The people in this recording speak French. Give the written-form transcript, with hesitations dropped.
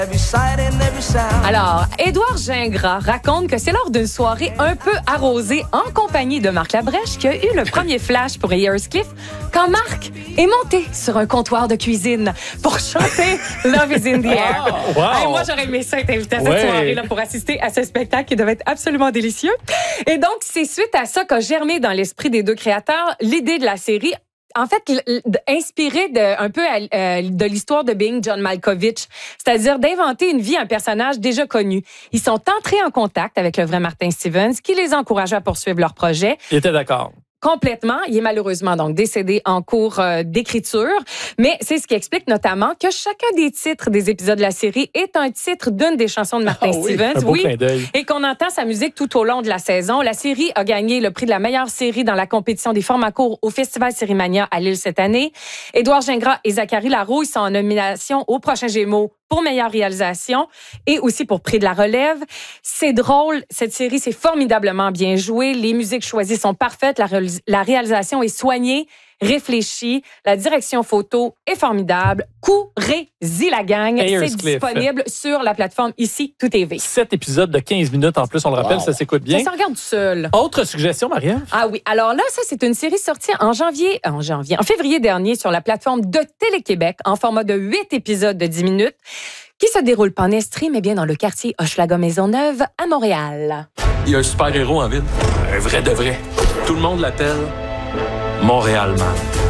Alors, Édouard Gingras raconte que c'est lors d'une soirée un peu arrosée en compagnie de Marc Labrèche qu'il a eu le premier flash pour Earscliff quand Marc est monté sur un comptoir de cuisine pour chanter Love is in the air. Oh, wow. Hey, moi, j'aurais aimé ça être invité à cette soirée-là pour assister à ce spectacle qui devait être absolument délicieux. Et donc, c'est suite à ça qu'a germé dans l'esprit des deux créateurs l'idée de la série. En fait, inspiré un peu de l'histoire de Being John Malkovich, c'est-à-dire d'inventer une vie à un personnage déjà connu. Ils sont entrés en contact avec le vrai Martin Stevens, qui les encourageait à poursuivre leur projet. Il était d'accord. Complètement. Il est malheureusement donc décédé en cours d'écriture. Mais c'est ce qui explique notamment que chacun des titres des épisodes de la série est un titre d'une des chansons de Martin Stevens. Un beau clin d'œil. Et qu'on entend sa musique tout au long de la saison. La série a gagné le prix de la meilleure série dans la compétition des formats courts au Festival Sérimania à Lille cette année. Édouard Gingras et Zachary Larouille sont en nomination au prochain Gémeaux pour meilleure réalisation et aussi pour prix de la relève. C'est drôle, cette série, c'est formidablement bien joué. Les musiques choisies sont parfaites, la réalisation est soignée, réfléchie, la direction photo est formidable. Courez-y la gang, c'est disponible sur la plateforme Ici Tout TV. 7 épisodes de 15 minutes en plus, on le rappelle, ça s'écoute bien. Ça se regarde tout seul. Autre suggestion, Marie-Ève? Ah oui, alors là, ça, c'est une série sortie en février dernier sur la plateforme de Télé-Québec en format de 8 épisodes de 10 minutes qui se déroule pas en Estrie, mais bien dans le quartier Hochelaga-Maisonneuve à Montréal. Il y a un super-héros en ville. Un vrai de vrai. Tout le monde l'appelle Montréal Man.